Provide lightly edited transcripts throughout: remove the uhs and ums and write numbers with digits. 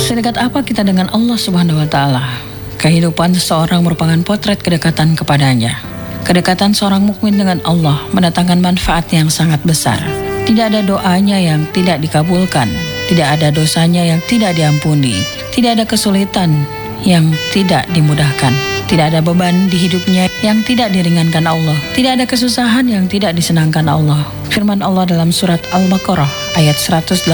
Sedekat apa kita dengan Allah Subhanahu wa Ta'ala? Kehidupan seseorang merupakan potret kedekatan kepadanya. Kedekatan seorang mukmin dengan Allah mendatangkan manfaat yang sangat besar. Tidak ada doanya yang tidak dikabulkan, tidak ada dosanya yang tidak diampuni, tidak ada kesulitan yang tidak dimudahkan, tidak ada beban di hidupnya yang tidak diringankan Allah, tidak ada kesusahan yang tidak disenangkan Allah. Firman Allah dalam surat Al-Baqarah ayat 186.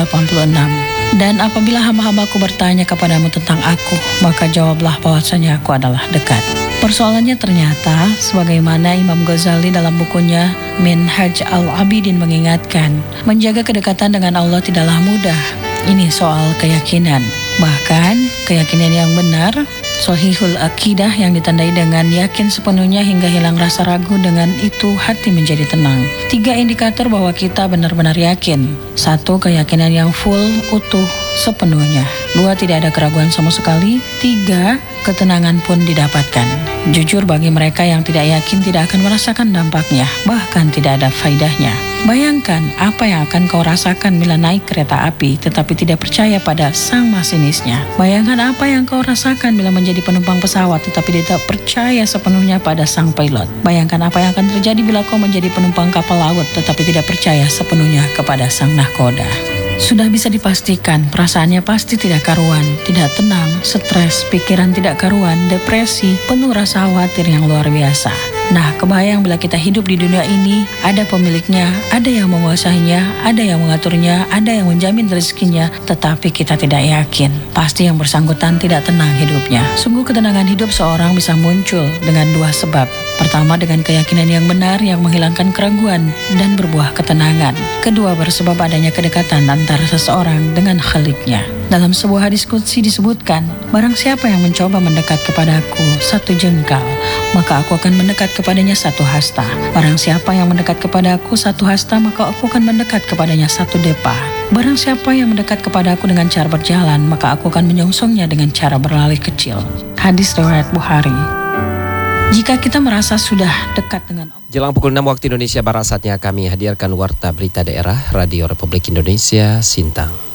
Dan apabila hamba-hambaku bertanya kepadamu tentang aku, maka jawablah bahwasanya aku adalah dekat. Persoalannya ternyata, sebagaimana Imam Ghazali dalam bukunya Minhaj Al-Abidin mengingatkan, menjaga kedekatan dengan Allah tidaklah mudah. Ini soal keyakinan. Bahkan, keyakinan yang benar, Shahihul Aqidah yang ditandai dengan yakin sepenuhnya hingga hilang rasa ragu, dengan itu hati menjadi tenang. 3 indikator bahwa kita benar-benar yakin. 1. Keyakinan yang full, utuh, sepenuhnya. 2. Tidak ada keraguan sama sekali. 3. Ketenangan pun didapatkan. Jujur, bagi mereka yang tidak yakin tidak akan merasakan dampaknya, bahkan tidak ada faidahnya. Bayangkan apa yang akan kau rasakan bila naik kereta api tetapi tidak percaya pada sang masinisnya. Bayangkan apa yang kau rasakan bila menjadi penumpang pesawat tetapi tidak percaya sepenuhnya pada sang pilot. Bayangkan apa yang akan terjadi bila kau menjadi penumpang kapal laut tetapi tidak percaya sepenuhnya kepada sang nahkoda. Sudah bisa dipastikan perasaannya pasti tidak karuan, tidak tenang, stres, pikiran tidak karuan, depresi, penuh rasa khawatir yang luar biasa. Nah, kebayang bila kita hidup di dunia ini, ada pemiliknya, ada yang menguasainya, ada yang mengaturnya, ada yang menjamin rezekinya, tetapi kita tidak yakin. Pasti yang bersangkutan tidak tenang hidupnya. Sungguh ketenangan hidup seorang bisa muncul dengan 2 sebab. Pertama, dengan keyakinan yang benar yang menghilangkan keraguan dan berbuah ketenangan. Kedua, bersebab adanya kedekatan antara seseorang dengan Khaliknya. Dalam sebuah hadis qudsi disebutkan, barang siapa yang mencoba mendekat kepadaku 1 jengkal, maka aku akan mendekat kepadanya 1 hasta. Barang siapa yang mendekat kepadaku 1 hasta, maka aku akan mendekat kepadanya 1 depa. Barang siapa yang mendekat kepadaku dengan cara berjalan, maka aku akan menyongsongnya dengan cara berlari kecil. Hadis riwayat Bukhari. Jika kita merasa sudah dekat dengan Allah. Jelang pukul 6 waktu Indonesia Barat, saatnya kami hadirkan Warta Berita Daerah Radio Republik Indonesia Sintang.